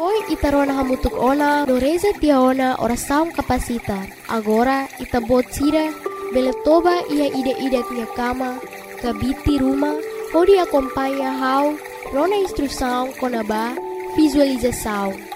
Poi itarona hamutuk ona, no reza tiaona oração capacita. Agora itabot sira, beletoba ia ida-ida minha cama, kabiti rumah, pode acompanha how, rona instrução konaba, visualização.